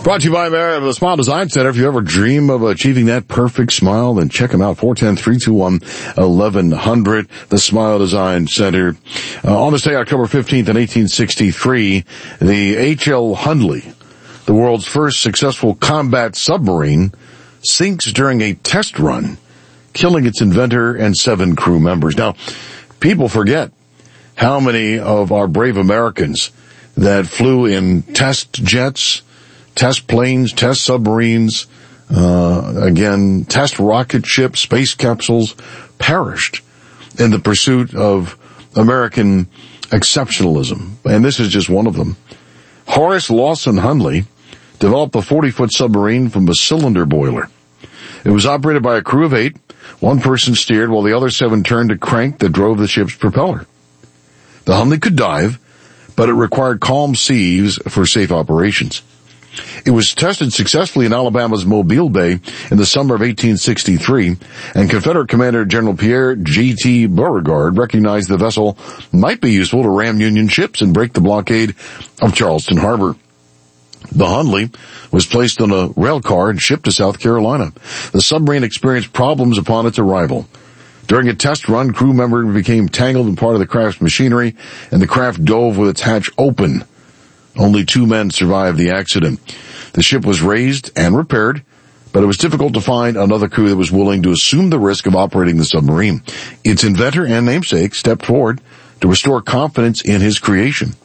Brought to you by the Smile Design Center. If you ever dream of achieving that perfect smile, then check them out. 410-321-1100, the Smile Design Center. On this day, October 15th in 1863, the H.L. Hundley, the world's first successful combat submarine, sinks during a test run, killing its inventor and 7 crew members. Now, people forget how many of our brave Americans that flew in test jets, test planes, test submarines, test rocket ships, space capsules, perished in the pursuit of American exceptionalism. And this is just one of them. Horace Lawson Hundley developed a 40-foot submarine from a cylinder boiler. It was operated by a crew of 8. One person steered while the other 7 turned a crank that drove the ship's propeller. The Hundley could dive, but it required calm seas for safe operations. It was tested successfully in Alabama's Mobile Bay in the summer of 1863, and Confederate Commander General Pierre G.T. Beauregard recognized the vessel might be useful to ram Union ships and break the blockade of Charleston Harbor. The Hundley was placed on a rail car and shipped to South Carolina. The submarine experienced problems upon its arrival. During a test run, crew members became tangled in part of the craft's machinery, and the craft dove with its hatch open. Only 2 men survived the accident. The ship was raised and repaired, but it was difficult to find another crew that was willing to assume the risk of operating the submarine. Its inventor and namesake stepped forward to restore confidence in his creation.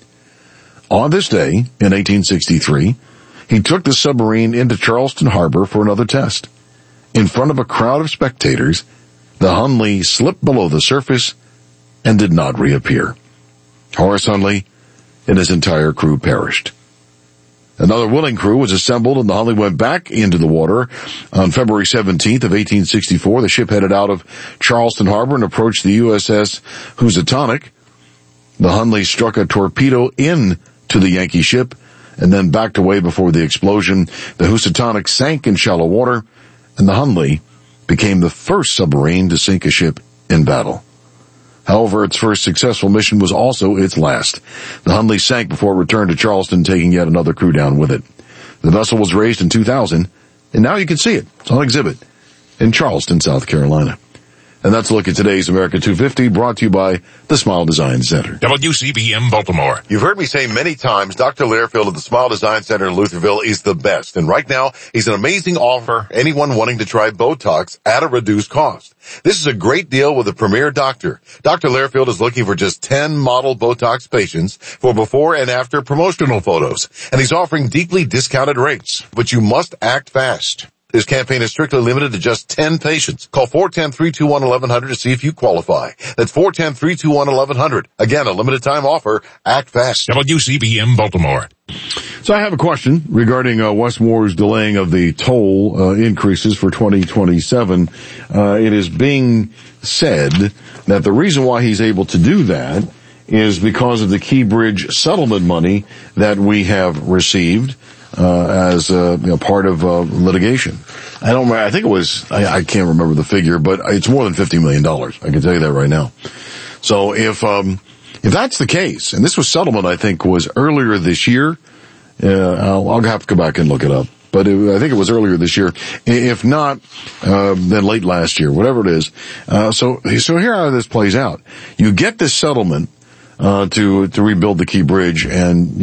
On this day, in 1863, he took the submarine into Charleston Harbor for another test. In front of a crowd of spectators, the Hundley slipped below the surface and did not reappear. Horace Hundley and his entire crew perished. Another willing crew was assembled, and the Hundley went back into the water. On February 17th of 1864, the ship headed out of Charleston Harbor and approached the USS Housatonic. The Hundley struck a torpedo into the Yankee ship and then backed away before the explosion. The Housatonic sank in shallow water, and the Hundley became the first submarine to sink a ship in battle. However, its first successful mission was also its last. The Hundley sank before it returned to Charleston, taking yet another crew down with it. The vessel was raised in 2000, and now you can see it. It's on exhibit in Charleston, South Carolina. And that's a look at today's America 250, brought to you by the Smile Design Center. WCBM Baltimore. You've heard me say many times, Dr. Learfield of the Smile Design Center in Lutherville is the best. And right now, he's an amazing offer for anyone wanting to try Botox at a reduced cost. This is a great deal with a premier doctor. Dr. Learfield is looking for just 10 model Botox patients for before and after promotional photos. And he's offering deeply discounted rates. But you must act fast. This campaign is strictly limited to just 10 patients. Call 410-321-1100 to see if you qualify. That's 410-321-1100. Again, a limited time offer. Act fast. WCBM Baltimore. So I have a question regarding Westmore's delaying of the toll increases for 2027. It is being said that the reason why he's able to do that is because of the Key Bridge settlement money that we have received as part of litigation. I don't remember. I think it was. I can't remember the figure, but it's more than $50 million. I can tell you that right now. So if that's the case, and this was settlement, I think was earlier this year. I'll have to go back and look it up, but I think it was earlier this year. If not, then late last year, whatever it is. So here how this plays out. You get this settlement to rebuild the Key Bridge, and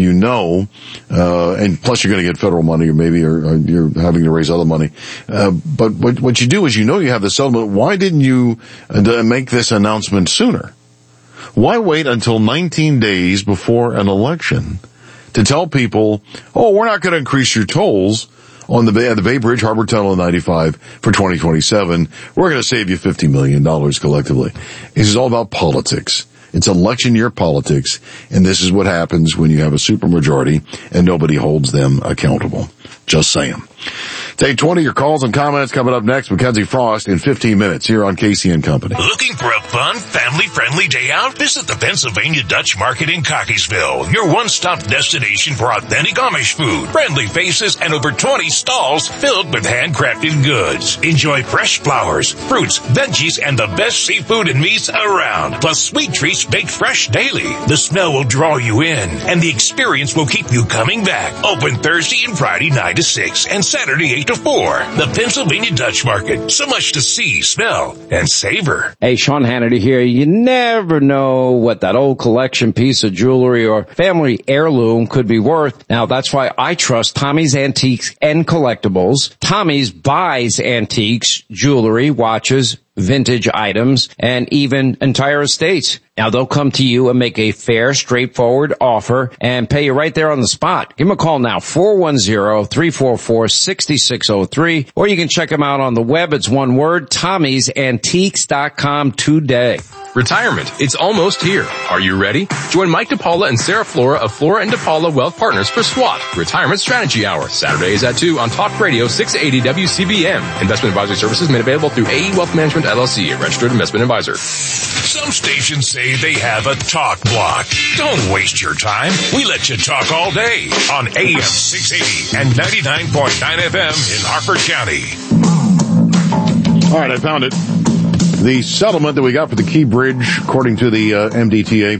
and plus you're going to get federal money, or you're having to raise other money. But what you do is you have the settlement. Why didn't you make this announcement sooner? Why wait until 19 days before an election to tell people, we're not going to increase your tolls on the Bay Bridge, Harbor Tunnel, and 95 for 2027. We're going to save you $50 million collectively. This is all about politics. It's election year politics, and this is what happens when you have a supermajority and nobody holds them accountable. Just saying. Take 20 of your calls and comments coming up next. Mackenzie Frost in 15 minutes here on Casey and Company. Looking for a fun, family-friendly day out? Visit the Pennsylvania Dutch Market in Cockeysville, your one-stop destination for authentic Amish food, friendly faces, and over 20 stalls filled with handcrafted goods. Enjoy fresh flowers, fruits, veggies, and the best seafood and meats around, plus sweet treats baked fresh daily. The smell will draw you in, and the experience will keep you coming back. Open Thursday and Friday 9 to 6, and Saturday 8 to 4. The Pennsylvania Dutch Market. So much to see, smell, and savor. Hey, Sean Hannity here. You never know what that old collection piece of jewelry or family heirloom could be worth. Now, that's why I trust Tommy's Antiques and Collectibles. Tommy's buys antiques, jewelry, watches, vintage items, and even entire estates. Now, they'll come to you and make a fair, straightforward offer and pay you right there on the spot. Give them a call now, 410-344-6603, or you can check them out on the web. It's one word, Tommy'sAntiques.com today. Retirement. It's almost here. Are you ready? Join Mike DePaula and Sarah Flora of Flora & DePaula Wealth Partners for SWAT, Retirement Strategy Hour, Saturdays at 2 on Talk Radio 680 WCBM. Investment advisory services made available through AE Wealth Management LLC, a registered investment advisor. Some stations say they have a talk block. Don't waste your time. We let you talk all day on AM 680 and 99.9 FM in Harford County. All right, I found it. The settlement that we got for the Key Bridge, according to the MDTA,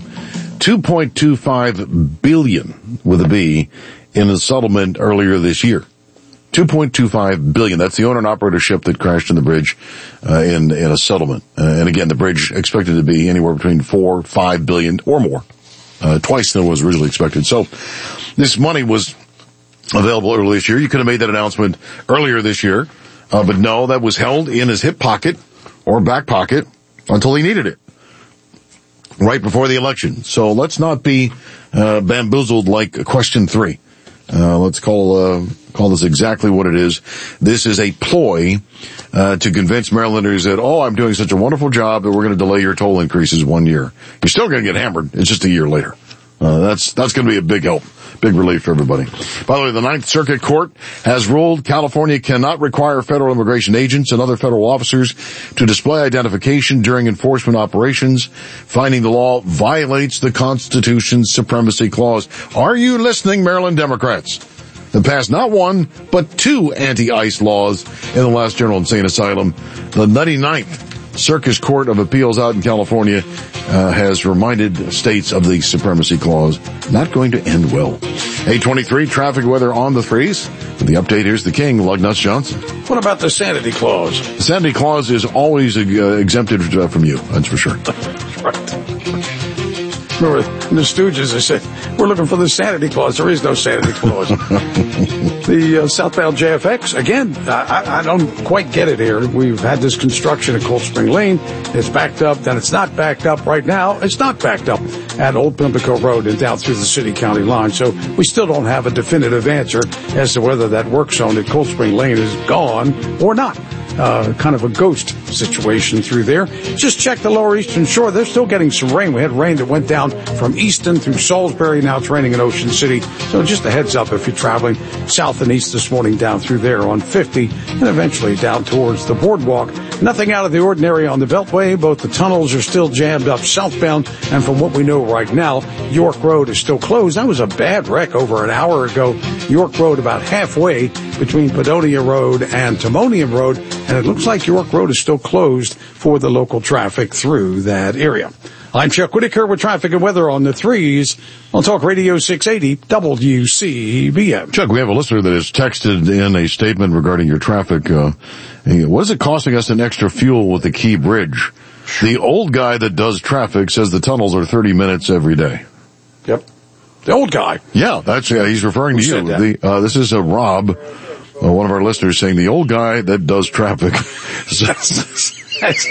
$2.25 billion with a B in the settlement earlier this year. $2.25 billion. That's the owner and operatorship that crashed in the bridge in a settlement. And again, the bridge expected to be anywhere between $4-5 billion or more, twice than was originally expected. So this money was available earlier this year. You could have made that announcement earlier this year, but no, that was held in his hip pocket or back pocket until he needed it right before the election. So let's not be bamboozled like question 3. Let's call this exactly what it is. This is a ploy to convince Marylanders that, I'm doing such a wonderful job that we're going to delay your toll increases 1 year. You're still going to get hammered. It's just a year later. That's going to be a big help. Big relief for everybody. By the way, the Ninth Circuit Court has ruled California cannot require federal immigration agents and other federal officers to display identification during enforcement operations, finding the law violates the Constitution's Supremacy Clause. Are you listening, Maryland Democrats? That passed not one, but 2 anti-ICE laws in the last General Insane Asylum. The 99th Circuit Court of Appeals out in California has reminded states of the Supremacy Clause. Not going to end well. 823 traffic weather on the threes. With the update, here's the king, Lugnuts Johnson. What about the sanity clause? The sanity clause is always exempted from you, that's for sure. That's right. Remember, in the Stooges, they said, we're looking for the sanity clause. There is no sanity clause. The southbound JFX, again, I don't quite get it here. We've had this construction at Cold Spring Lane. It's backed up, then it's not backed up. Right now, it's not backed up at Old Pimlico Road and down through the city-county line. So we still don't have a definitive answer as to whether that work zone at Cold Spring Lane is gone or not. Kind of a ghost situation through there. Just check the lower eastern shore. They're still getting some rain. We had rain that went down from Easton through Salisbury. Now it's raining in Ocean City. So just a heads up if you're traveling south and east this morning down through there on 50 and eventually down towards the boardwalk. Nothing out of the ordinary on the Beltway. Both the tunnels are still jammed up southbound. And from what we know right now, York Road is still closed. That was a bad wreck over an hour ago. York Road about halfway between Padonia Road and Timonium Road. And it looks like York Road is still closed for the local traffic through that area. I'm Chuck Whitaker with traffic and weather on the threes on Talk Radio 680 WCBM. Chuck, we have a listener that has texted in a statement regarding your traffic. What is it costing us in extra fuel with the Key Bridge? The old guy that does traffic says the tunnels are 30 minutes every day. Yep. The old guy. Yeah, that's he's referring to you. This is Rob. One of our listeners saying the old guy that does traffic. That's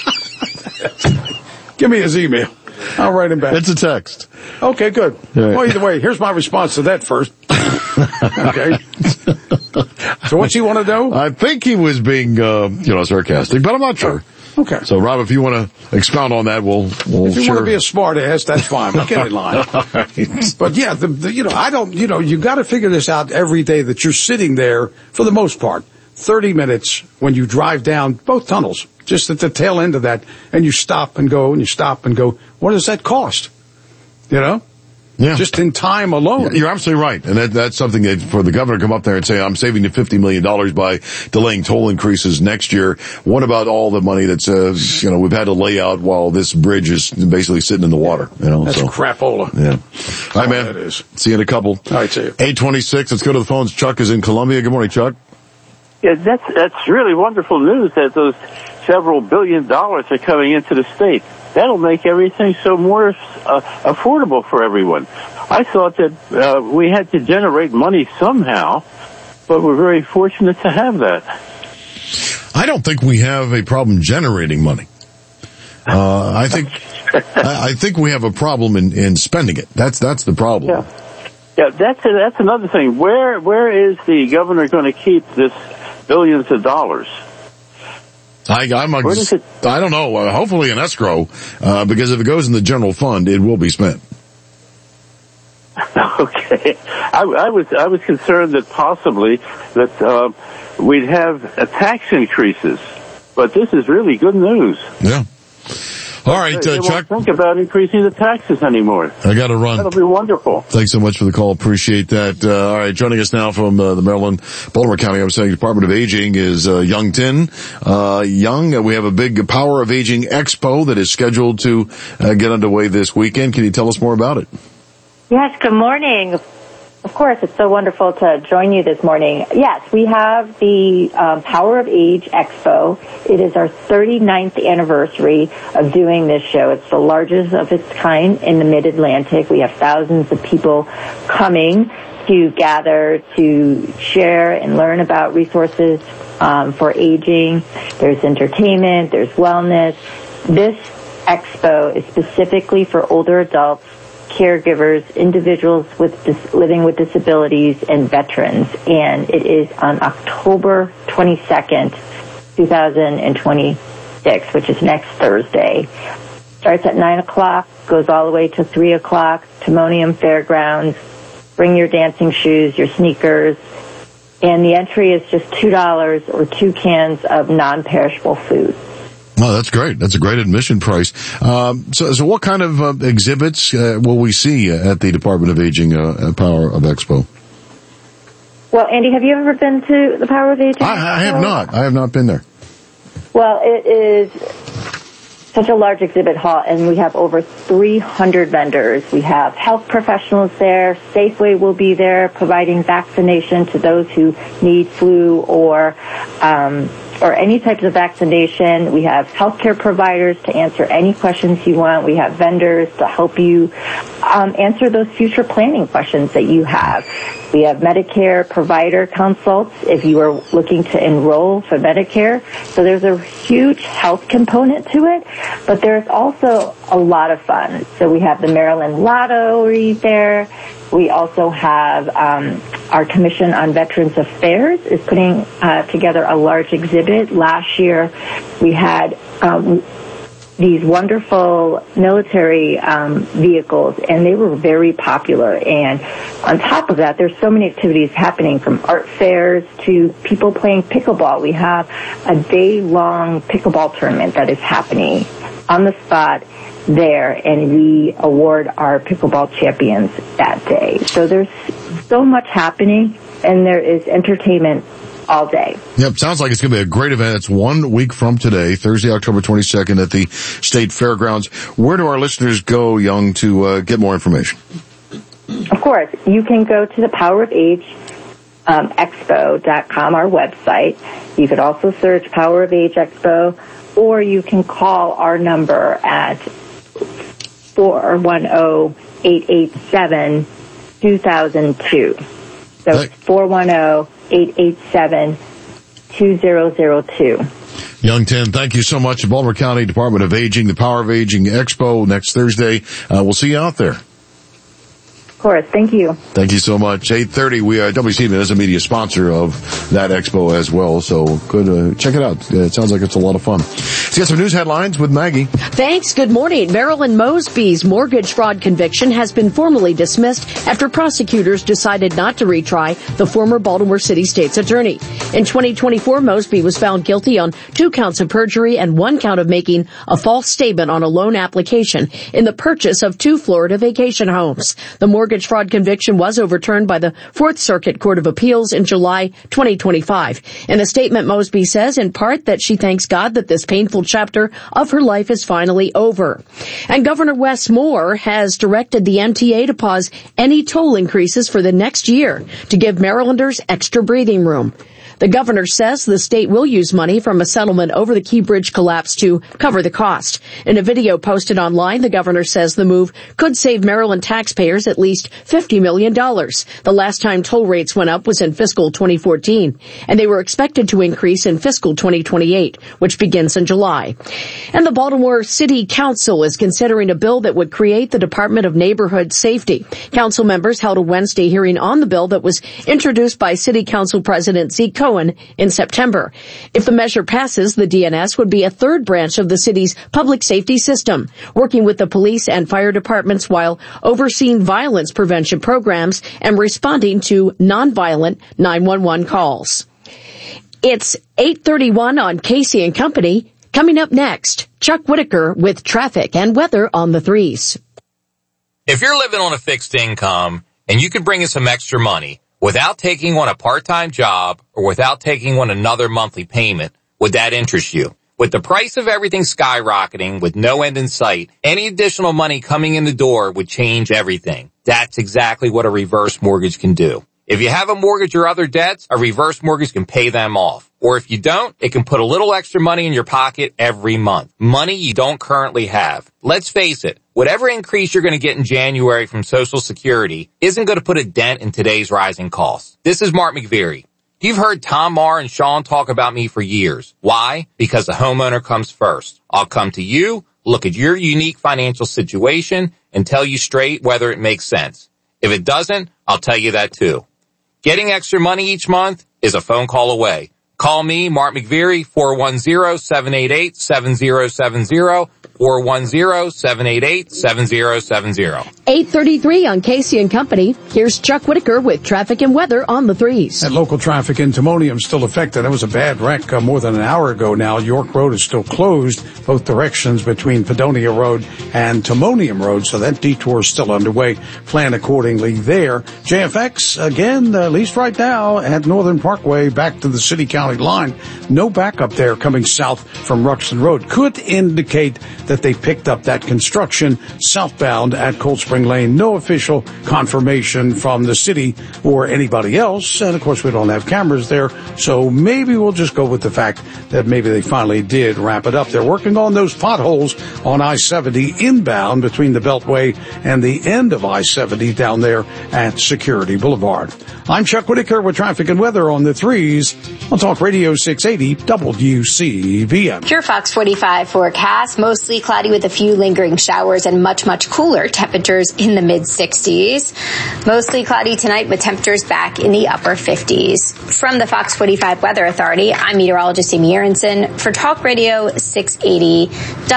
nice. Give me his email. I'll write him back. It's a text. Okay, good. Yeah. Well, either way, here's my response to that first. Okay. So what's he want to know? I think he was being, sarcastic, but I'm not sure. Okay. So, Rob, if you want to expound on that, we'll If you share. want to be a smart ass, that's fine. But get in line. Right. But yeah, you got to figure this out every day that you're sitting there for the most part, 30 minutes when you drive down both tunnels, just at the tail end of that, and you stop and go and you stop and go. What does that cost? You know? Yeah. Just in time alone. You're absolutely right. And that's something that for the governor to come up there and say, I'm saving you $50 million by delaying toll increases next year. What about all the money that's, we've had to lay out while this bridge is basically sitting in the water, That's crapola. Yeah. All right, man. That is. See you in a couple. All right, see you. 8:26. Let's go to the phones. Chuck is in Columbia. Good morning, Chuck. Yeah, that's really wonderful news that those several $1 billion are coming into the state. That'll make everything so more affordable for everyone. I thought that we had to generate money somehow, but we're very fortunate to have that. I don't think we have a problem generating money. I think we have a problem in spending it. That's the problem. Yeah, that's another thing. Where is the governor going to keep this billions of dollars? I don't know. Hopefully in escrow, because if it goes in the general fund, it will be spent. Okay, I was concerned that possibly that we'd have tax increases, but this is really good news. Yeah. All right, they Chuck. won't think about increasing the taxes anymore. I got to run. That'll be wonderful. Thanks so much for the call. Appreciate that. All right, joining us now from the Maryland, Baltimore County, I'm saying Department of Aging is Young Tin. Young, we have a big Power of Aging Expo that is scheduled to get underway this weekend. Can you tell us more about it? Yes, good morning. Of course, it's so wonderful to join you this morning. Yes, we have the Power of Age Expo. It is our 39th anniversary of doing this show. It's the largest of its kind in the Mid-Atlantic. We have thousands of people coming to gather, to share and learn about resources for aging. There's entertainment, there's wellness. This expo is specifically for older adults, caregivers, individuals living with disabilities, and veterans. And it is on October 22nd, 2026, which is next Thursday. Starts at 9 o'clock, goes all the way to 3 o'clock, Timonium Fairgrounds. Bring your dancing shoes, your sneakers. And the entry is just $2 or 2 cans of non-perishable food. Oh, that's great. That's a great admission price. So what kind of exhibits will we see at the Department of Aging Power of Expo? Well, Andy, have you ever been to the Power of Aging? I have not. I have not been there. Well, it is such a large exhibit hall, and we have over 300 vendors. We have health professionals there. Safeway will be there providing vaccination to those who need flu or any types of vaccination. We have healthcare providers to answer any questions you want. We have vendors to help you answer those future planning questions that you have. We have Medicare provider consults if you are looking to enroll for Medicare. So there's a huge health component to it, but there's also a lot of fun. So we have the Maryland Lottery there. We also have our Commission on Veterans Affairs is putting together a large exhibit. Last year, we had these wonderful military vehicles, and they were very popular. And on top of that, there's so many activities happening, from art fairs to people playing pickleball. We have a day-long pickleball tournament that is happening on the spot there, and we award our pickleball champions that day. So there's so much happening, and there is entertainment all day. Yep, sounds like it's going to be a great event. It's 1 week from today, Thursday, October 22nd at the State Fairgrounds. Where do our listeners go, Young, to get more information? Of course, you can go to the Power of Age Expo.com, our website. You could also search Power of Age Expo, or you can call our number at 410-887-2002. So 410-887-2002. Young Tin, thank you so much. Baltimore County Department of Aging, the Power of Aging Expo next Thursday. We'll see you out there. Of course. Thank you. Thank you so much. 8:30, WCB is a media sponsor of that expo as well, so good, check it out. It sounds like it's a lot of fun. Let's get some news headlines with Maggie. Thanks. Good morning. Marilyn Mosby's mortgage fraud conviction has been formally dismissed after prosecutors decided not to retry the former Baltimore City State's attorney. In 2024, Mosby was found guilty on 2 counts of perjury and 1 count of making a false statement on a loan application in the purchase of 2 Florida vacation homes. The mortgage fraud conviction was overturned by the Fourth Circuit Court of Appeals in July 2025. In a statement, Mosby says in part that she thanks God that this painful chapter of her life is finally over. And Governor Wes Moore has directed the MTA to pause any toll increases for the next year to give Marylanders extra breathing room. The governor says the state will use money from a settlement over the Key Bridge collapse to cover the cost. In a video posted online, the governor says the move could save Maryland taxpayers at least $50 million. The last time toll rates went up was in fiscal 2014, and they were expected to increase in fiscal 2028, which begins in July. And the Baltimore City Council is considering a bill that would create the Department of Neighborhood Safety. Council members held a Wednesday hearing on the bill that was introduced by City Council President Zeke Cohen in September. If the measure passes, the DNS would be a third branch of the city's public safety system, working with the police and fire departments while overseeing violence prevention programs and responding to nonviolent 911 calls. It's 8:31 on Casey and Company. Coming up next, Chuck Whitaker with traffic and weather on the 3s. If you're living on a fixed income and you can bring in some extra money, without taking on a part-time job or without taking on another monthly payment, would that interest you? With the price of everything skyrocketing with no end in sight, any additional money coming in the door would change everything. That's exactly what a reverse mortgage can do. If you have a mortgage or other debts, a reverse mortgage can pay them off. Or if you don't, it can put a little extra money in your pocket every month. Money you don't currently have. Let's face it, whatever increase you're going to get in January from Social Security isn't going to put a dent in today's rising costs. This is Mark McVeary. You've heard Tom Marr and Sean talk about me for years. Why? Because the homeowner comes first. I'll come to you, look at your unique financial situation, and tell you straight whether it makes sense. If it doesn't, I'll tell you that too. Getting extra money each month is a phone call away. Call me, Mark McVeary, 410-788-7070, 410-788-7070. 8:33 on Casey and Company. Here's Chuck Whitaker with traffic and weather on the 3s. And local traffic in Timonium still affected. That was a bad wreck more than an hour ago now. York Road is still closed, both directions between Padonia Road and Timonium Road, so that detour is still underway. Plan accordingly there. JFX, again, at least right now, at Northern Parkway, back to the city-county line. No backup there coming south from Ruxton Road. Could indicate that they picked up that construction southbound at Cold Spring Lane. No official confirmation from the city or anybody else. And of course, we don't have cameras there. So maybe we'll just go with the fact that maybe they finally did wrap it up. They're working on those potholes on I-70 inbound between the Beltway and the end of I-70 down there at Security Boulevard. I'm Chuck Whitaker with traffic and weather on the 3s on Talk Radio 680 WCBM. Your Fox 45 forecast, mostly cloudy with a few lingering showers and much, much cooler temperatures in the mid-60s. Mostly cloudy tonight with temperatures back in the upper 50s. From the Fox 45 Weather Authority, I'm meteorologist Amy Aronson for Talk Radio 680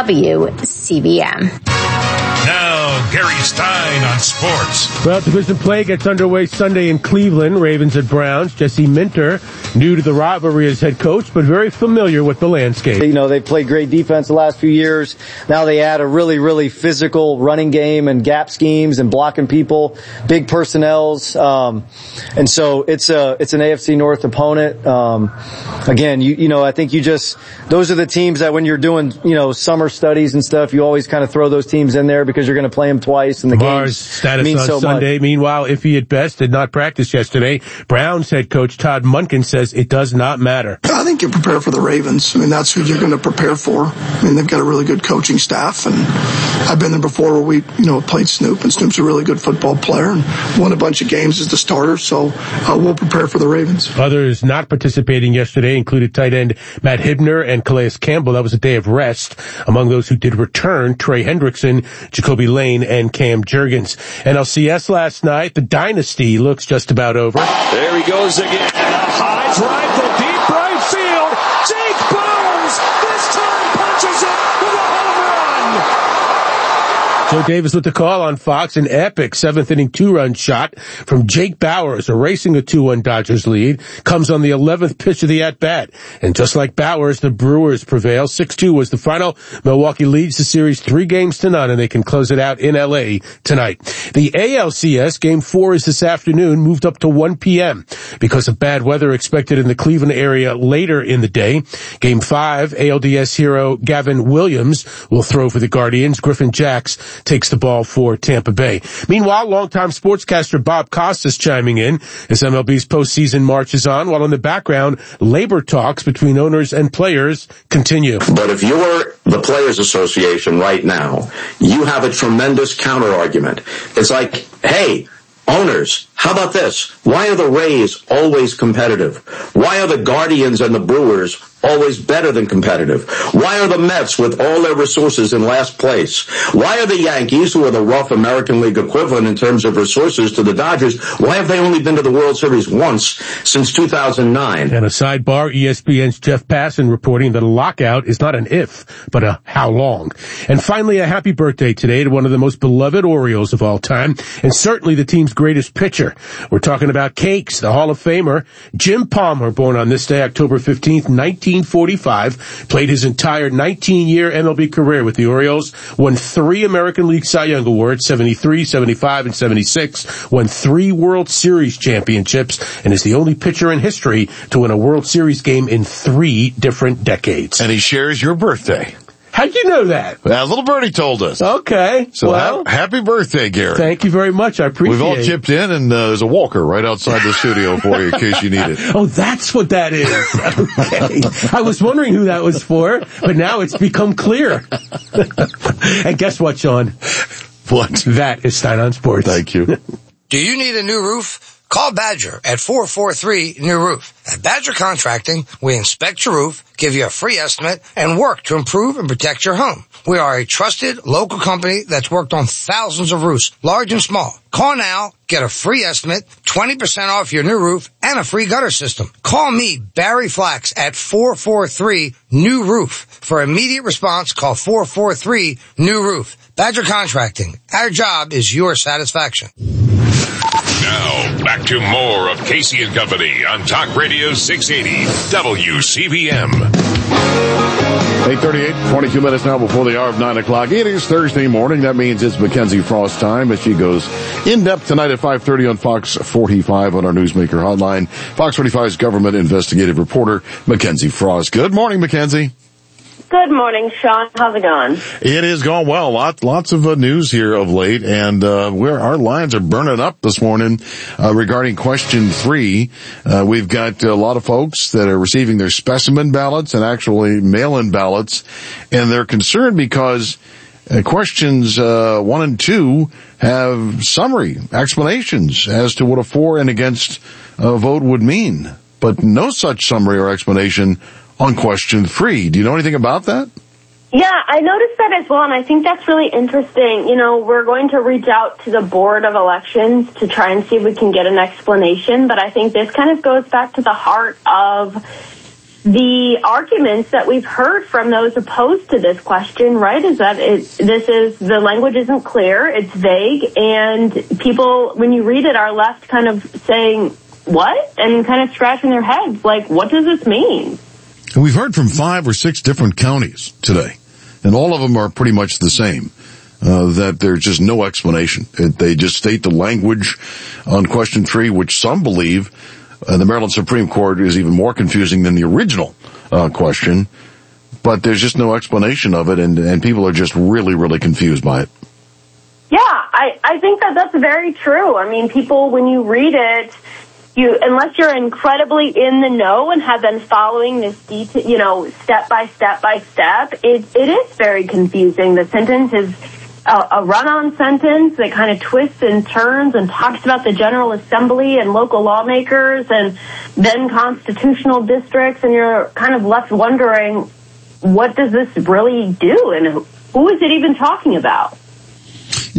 WCBM. Now, Gary Stein on sports. Well, division play gets underway Sunday in Cleveland. Ravens at Browns. Jesse Minter, new to the rivalry as head coach, but very familiar with the landscape. You know, they've played great defense the last few years. Now they add a really, really physical running game and gap schemes and blocking people, big personnels. And so it's an AFC North opponent. Again, you know, I think those are the teams that when you're doing, you know, summer studies and stuff, you always kind of throw those teams in there because you're going to play them twice and the games status mean on so Sunday. much. Meanwhile, iffy at best, did not practice yesterday. Browns head coach Todd Monken says it does not matter. I think you prepare for the Ravens. I mean, that's who you're going to prepare for. I mean, they've got a really good coaching staff, and I've been there before where we, you know, played Snoop, and Snoop's a really good football player and won a bunch of games as the starter, so we'll prepare for the Ravens. Others not participating yesterday included tight end Matt Hibner and Calais Campbell. That was a day of rest. Among those who did return, Trey Hendrickson, Jacoby Lane, and Cam Jurgens. NLCS last night, the dynasty looks just about over. There he goes again. High drive to deep right field. Jake Bowers this time punches it with a home run. Joe Davis with the call on Fox. An epic seventh-inning two-run shot from Jake Bowers, erasing a 2-1 Dodgers lead, comes on the 11th pitch of the at-bat. And just like Bowers, the Brewers prevail. 6-2 was the final. Milwaukee leads the series 3-0, and they can close it out in L.A. tonight. The ALCS Game 4 is this afternoon, moved up to 1 p.m. because of bad weather expected in the Cleveland area later in the day. Game 5, ALDS hero Gavin Williams will throw for the Guardians. Griffin Jacks takes the ball for Tampa Bay. Meanwhile, longtime sportscaster Bob Costas chiming in as MLB's postseason marches on, while in the background, labor talks between owners and players continue. But if you're the Players Association right now, you have a tremendous counter-argument. It's like, hey, owners, how about this? Why are the Rays always competitive? Why are the Guardians and the Brewers always better than competitive? Why are the Mets, with all their resources, in last place? Why are the Yankees, who are the rough American League equivalent in terms of resources to the Dodgers, why have they only been to the World Series once since 2009? And a sidebar, ESPN's Jeff Passan reporting that a lockout is not an if, but a how long. And finally, a happy birthday today to one of the most beloved Orioles of all time, and certainly the team's greatest pitcher. We're talking about Cakes, the Hall of Famer, Jim Palmer, born on this day, October 15th, 1945, played his entire 19-year MLB career with the Orioles, won 3 American League Cy Young Awards, 73, 75, and 76, won 3 World Series championships, and is the only pitcher in history to win a World Series game in 3 different decades. And he shares your birthday. How'd you know that? Little birdie told us. Okay. So happy birthday, Gary. Thank you very much. I appreciate it. We've all chipped in, and there's a walker right outside the studio for you in case you need it. Oh, that's what that is. Okay. I was wondering who that was for, but now it's become clear. And guess what, Sean? What? That is Stein on Sports. Thank you. Do you need a new roof? Call Badger at 443-NEW-ROOF. At Badger Contracting, we inspect your roof, give you a free estimate, and work to improve and protect your home. We are a trusted local company that's worked on thousands of roofs, large and small. Call now, get a free estimate, 20% off your new roof, and a free gutter system. Call me, Barry Flax, at 443-NEW-ROOF. For immediate response, call 443-NEW-ROOF. Badger Contracting. Our job is your satisfaction. Now, back to more of Casey and Company on Talk Radio 680 WCBM. 8:38, 22 minutes now before the hour of 9 o'clock. It is Thursday morning. That means it's Mackenzie Frost time as she goes in-depth tonight at 5:30 on Fox 45 on our Newsmaker hotline. Fox 45's government investigative reporter, Mackenzie Frost. Good morning, Mackenzie. Good morning, Sean. How's it going? It is going well. Lots of news here of late, and our lines are burning up this morning regarding question 3. We've got a lot of folks that are receiving their specimen ballots and actually mail-in ballots, and they're concerned because questions 1 and 2 have summary explanations as to what a for and against vote would mean, but no such summary or explanation on question 3. Do you know anything about that? Yeah, I noticed that as well, and I think that's really interesting. You know, we're going to reach out to the Board of Elections to try and see if we can get an explanation, but I think this kind of goes back to the heart of the arguments that we've heard from those opposed to this question, right, is that the language isn't clear, it's vague, and people, when you read it, are left kind of saying, what? And kind of scratching their heads, like, what does this mean? And we've heard from 5 or 6 different counties today, and all of them are pretty much the same, that there's just no explanation. They just state the language on question 3, which some believe the Maryland Supreme Court is even more confusing than the original question, but there's just no explanation of it, and people are just really, really confused by it. Yeah, I think that's very true. I mean, people, when you read it, unless you're incredibly in the know and have been following this step by step, it is very confusing. The sentence is a run-on sentence that kind of twists and turns and talks about the General Assembly and local lawmakers and then constitutional districts, and you're kind of left wondering, what does this really do, and who is it even talking about?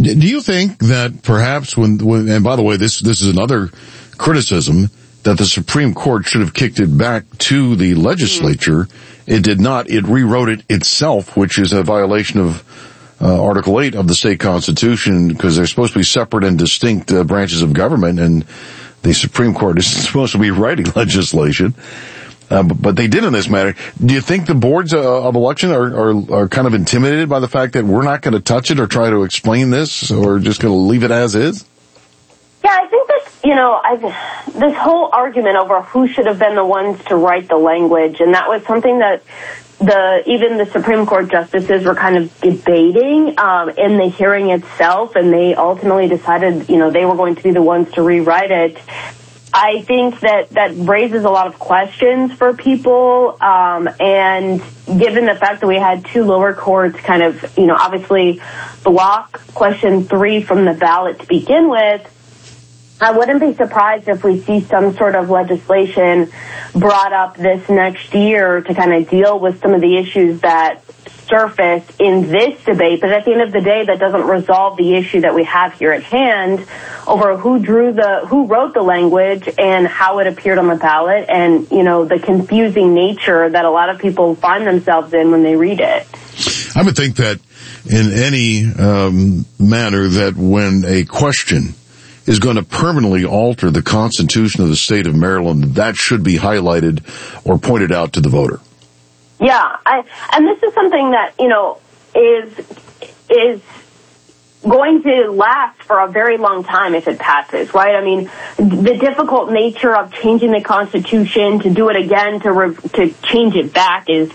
Do you think that perhaps when and by the way, this is another criticism, that the Supreme Court should have kicked it back to the legislature. It did not. It rewrote it itself, which is a violation of Article 8 of the state constitution, because they're supposed to be separate and distinct branches of government, and the Supreme Court is supposed to be writing legislation. But they did in this matter. Do you think the boards of election are kind of intimidated by the fact that we're not going to touch it or try to explain this, or just going to leave it as is? Yeah, I think that, this whole argument over who should have been the ones to write the language, and that was something that even the Supreme Court justices were kind of debating in the hearing itself, and they ultimately decided, they were going to be the ones to rewrite it. I think that raises a lot of questions for people, and given the fact that we had two lower courts kind of, obviously block question 3 from the ballot to begin with, I wouldn't be surprised if we see some sort of legislation brought up this next year to kind of deal with some of the issues that surface in this debate. But at the end of the day, that doesn't resolve the issue that we have here at hand over who wrote the language and how it appeared on the ballot, and, the confusing nature that a lot of people find themselves in when they read it. I would think that in any manner that when a question is going to permanently alter the Constitution of the state of Maryland, that should be highlighted or pointed out to the voter. Yeah, and this is something that, is going to last for a very long time if it passes, right? I mean, the difficult nature of changing the Constitution, to do it again, to change it back is,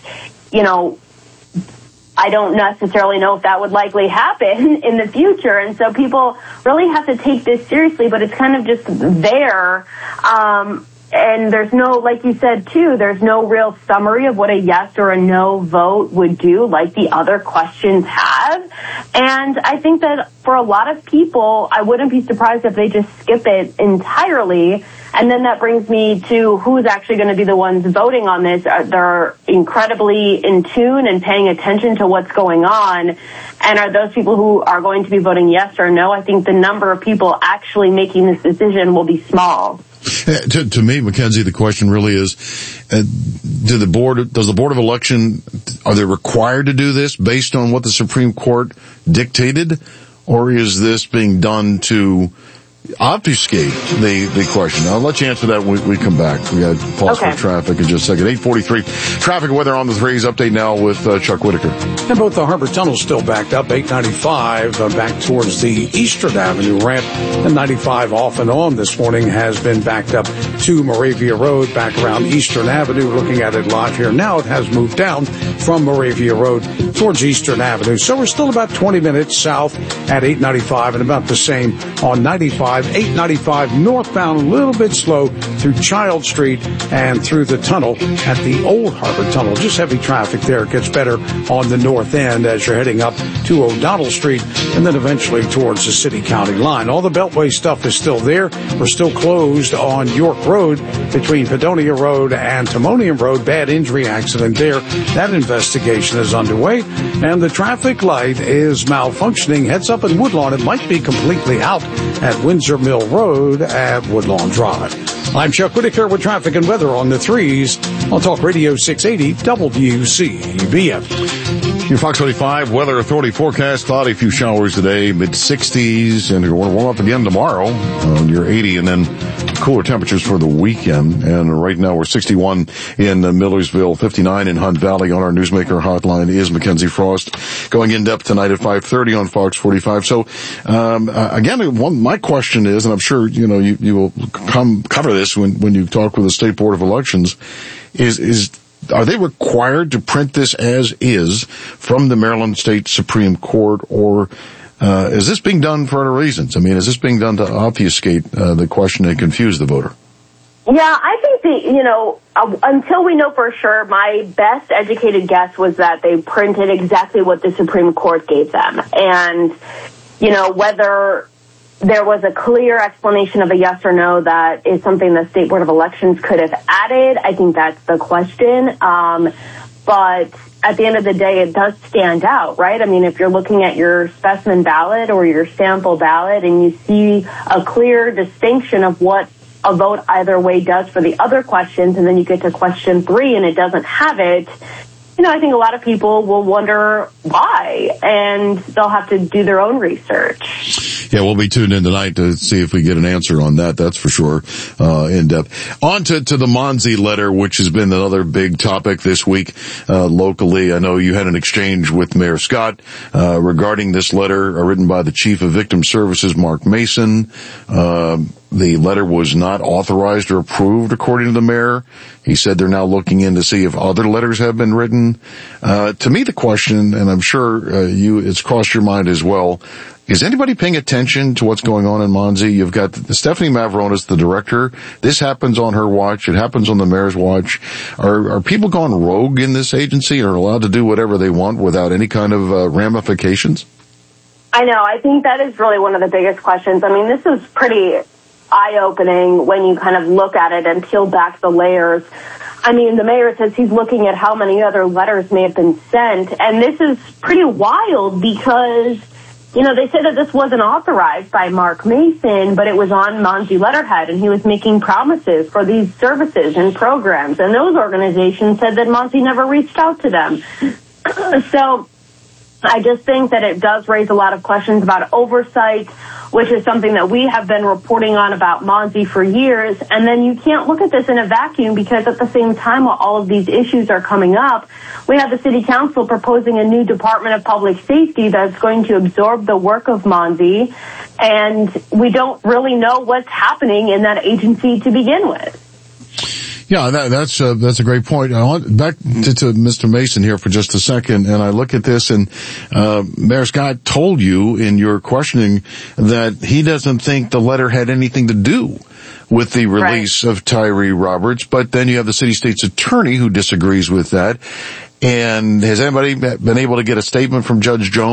I don't necessarily know if that would likely happen in the future. And so people really have to take this seriously, but it's kind of just there. And there's no, like you said too, there's no real summary of what a yes or a no vote would do, like the other questions have. And I think that for a lot of people, I wouldn't be surprised if they just skip it entirely. And then that brings me to who's actually going to be the ones voting on this. They're incredibly in tune and paying attention to what's going on. And are those people who are going to be voting yes or no? I think the number of people actually making this decision will be small. To me, Mackenzie, the question really is, does the Board of Election, are they required to do this based on what the Supreme Court dictated? Or is this being done to obfuscate the question? I'll let you answer that when we come back. We got pause for traffic in just a second. 8:43 traffic weather on the threes. Update now with Chuck Whitaker. And both the Harbor Tunnels still backed up. 895 back towards the Eastern Avenue ramp. And 95 off and on this morning has been backed up to Moravia Road, back around Eastern Avenue. Looking at it live here now, it has moved down from Moravia Road towards Eastern Avenue. So we're still about 20 minutes south at 895, and about the same on 95. 895 northbound, a little bit slow through Child Street and through the tunnel at the Old Harbor Tunnel. Just heavy traffic there. It gets better on the north end as you're heading up to O'Donnell Street and then eventually towards the city-county line. All the Beltway stuff is still there. We're still closed on York Road between Padonia Road and Timonium Road. Bad injury accident there. That investigation is underway. And the traffic light is malfunctioning. Heads up in Woodlawn. It might be completely out at Windsor Mill Road at Woodlawn Drive. I'm Chuck Whitaker with traffic and weather on the threes on Talk Radio 680 WCBM. Your Fox 45 Weather Authority forecast, cloudy, few showers today, mid-60s, and we're going to warm up again tomorrow on your 80, and then cooler temperatures for the weekend. And right now we're 61 in Millersville, 59 in Hunt Valley. On our Newsmaker hotline is Mackenzie Frost, going in depth tonight at 5:30 on Fox 45. So, again, my question is, and I'm sure, you will cover this when you talk with the State Board of Elections, are they required to print this as is from the Maryland State Supreme Court, or is this being done for other reasons? I mean, is this being done to obfuscate the question and confuse the voter? Yeah, I think until we know for sure, my best educated guess was that they printed exactly what the Supreme Court gave them. And, whether there was a clear explanation of a yes or no that is something the State Board of Elections could have added, I think that's the question. But at the end of the day, it does stand out, right? I mean, if you're looking at your specimen ballot or your sample ballot and you see a clear distinction of what a vote either way does for the other questions, and then you get to question 3 and it doesn't have it, I think a lot of people will wonder why, and they'll have to do their own research. Yeah, we'll be tuned in tonight to see if we get an answer on that. That's for sure, in depth. On to the Monzi letter, which has been another big topic this week, locally. I know you had an exchange with Mayor Scott, regarding this letter written by the Chief of Victim Services, Mark Mason. The letter was not authorized or approved, according to the mayor. He said they're now looking in to see if other letters have been written. To me, the question, and I'm sure it's crossed your mind as well, is anybody paying attention to what's going on in Monzi? You've got Stephanie Mavronis, the director. This happens on her watch. It happens on the mayor's watch. Are people gone rogue in this agency and are allowed to do whatever they want without any kind of ramifications? I know. I think that is really one of the biggest questions. I mean, this is pretty eye-opening when you kind of look at it and peel back the layers. I mean, the mayor says he's looking at how many other letters may have been sent, and this is pretty wild because, they said that this wasn't authorized by Mark Mason, but it was on Monzi letterhead, and he was making promises for these services and programs, and those organizations said that Monzi never reached out to them. So I just think that it does raise a lot of questions about oversight, which is something that we have been reporting on about Monzi for years. And then you can't look at this in a vacuum because at the same time while all of these issues are coming up, we have the city council proposing a new Department of Public Safety that's going to absorb the work of Monzi. And we don't really know what's happening in that agency to begin with. Yeah, that's a great point. I want back to Mr. Mason here for just a second, and I look at this, and Mayor Scott told you in your questioning that he doesn't think the letter had anything to do with the release of Tyree Roberts, but then you have the city state's attorney who disagrees with that. And has anybody been able to get a statement from Judge Jones